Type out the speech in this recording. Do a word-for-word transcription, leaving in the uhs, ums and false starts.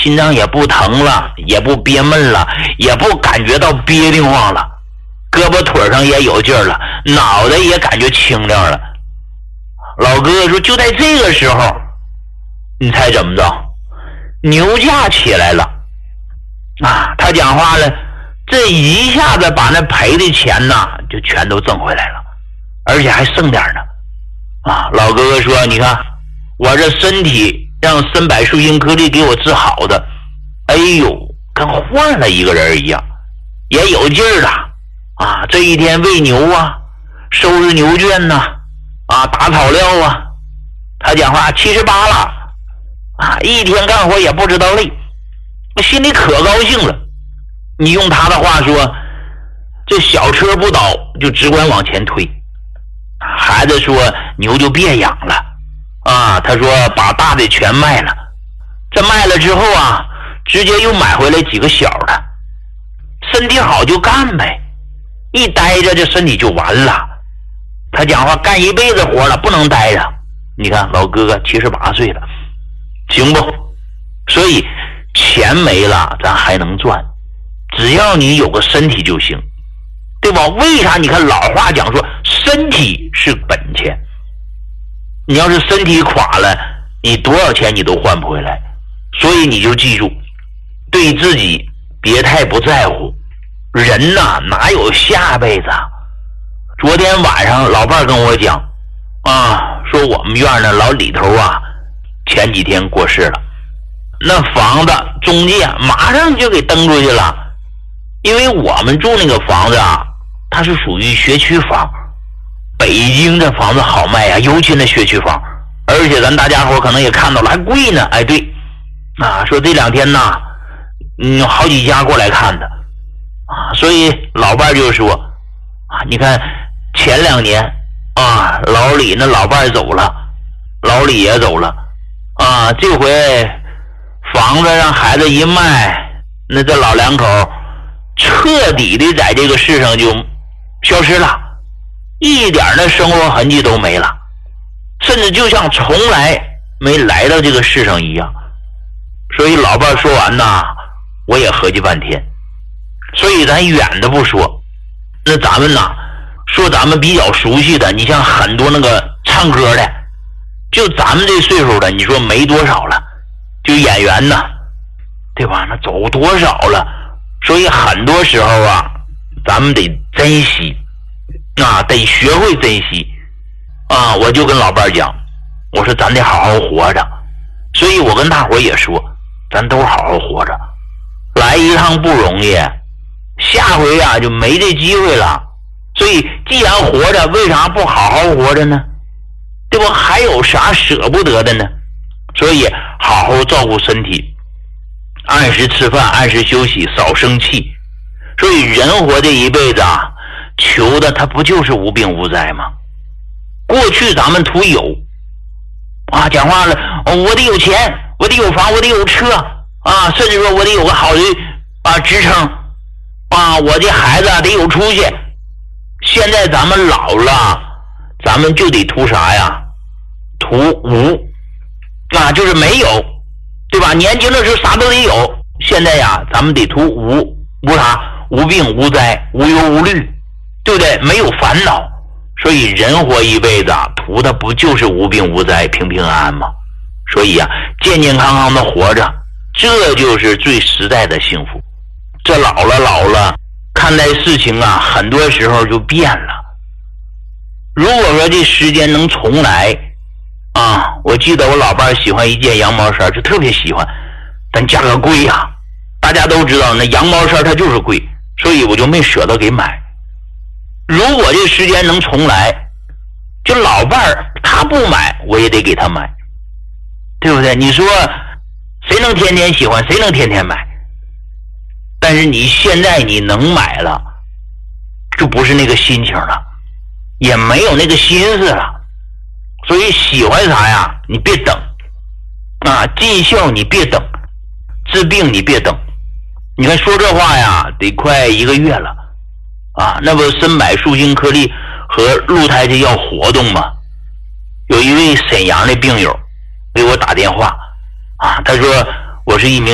心脏也不疼了，也不憋闷了，也不感觉到憋得慌了，胳膊腿上也有劲儿了，脑袋也感觉清亮了。老哥哥说就在这个时候，你猜怎么着？牛价起来了啊！他讲话了，这一下子把那赔的钱呐就全都挣回来了，而且还剩点呢啊！老哥哥说，你看我这身体让参柏树心颗粒给我治好的，哎呦，跟换了一个人一样，也有劲儿了啊！这一天喂牛啊，收拾牛圈呐，啊，打草料啊，他讲话七十八了啊，一天干活也不知道累，心里可高兴了。你用他的话说，这小车不倒就只管往前推。孩子说牛就别养了啊，他说把大的全卖了，这卖了之后啊，直接又买回来几个小的，身体好就干呗，一待着这身体就完了。他讲话干一辈子活了，不能待着。你看老哥哥七十八岁了，行不？所以钱没了咱还能赚，只要你有个身体就行，对吧？为啥？你看老话讲说身体是本钱，你要是身体垮了，你多少钱你都换不回来。所以你就记住，对自己别太不在乎。人呐，哪有下辈子啊？昨天晚上老伴跟我讲啊，说我们院的老李头啊，前几天过世了，那房子中介马上就给登出去了。因为我们住那个房子啊，它是属于学区房，北京这房子好卖啊，尤其那学区房，而且咱大家伙可能也看到了，还贵呢。哎，对啊，说这两天呢，嗯，好几家过来看的啊，所以老伴就说啊，你看前两年啊，老李那老伴走了，老李也走了啊，这回房子让孩子一卖，那这老两口彻底的在这个世上就消失了，一点的生活痕迹都没了，甚至就像从来没来到这个世上一样。所以老伴说完呐，我也合计半天。所以咱远的不说，那咱们呐说咱们比较熟悉的，你像很多那个唱歌的，就咱们这岁数的，你说没多少了，就演员呢，对吧？那走多少了？所以很多时候啊，咱们得珍惜啊，得学会珍惜啊。我就跟老伴讲，我说咱得好好活着。所以我跟大伙也说，咱都好好活着，来一趟不容易，下回啊就没这机会了。所以既然活着，为啥不好好活着呢？对吧？还有啥舍不得的呢？所以好好照顾身体，按时吃饭，按时休息，少生气。所以人活这一辈子啊，求的他不就是无病无灾吗？过去咱们图有啊，讲话了，哦，我得有钱，我得有房，我得有车啊，甚至说我得有个好的啊职称啊，我这孩子啊得有出息。现在咱们老了，咱们就得图啥呀？图无啊，就是没有，对吧？年轻的时候啥都得有，现在呀，咱们得图无无啥？无病无灾，无忧无虑，对不对？没有烦恼。所以人活一辈子啊，图的不就是无病无灾，平平安安吗？所以啊，健健康康的活着，这就是最实在的幸福。这老了老了，看待事情啊，很多时候就变了。如果说这时间能重来啊，我记得我老伴喜欢一件羊毛衫，就特别喜欢，但价格贵呀、啊，大家都知道那羊毛衫它就是贵，所以我就没舍得给买。如果这时间能重来，就老伴儿他不买，我也得给他买，对不对？你说谁能天天喜欢，谁能天天买？但是你现在你能买了，就不是那个心情了，也没有那个心思了。所以喜欢啥呀，你别等啊，尽孝你别等，治病你别等。你看说这话呀，得快一个月了啊，那不参柏树心颗粒和鹿胎这要活动吗？有一位沈阳的病友给我打电话啊，他说我是一名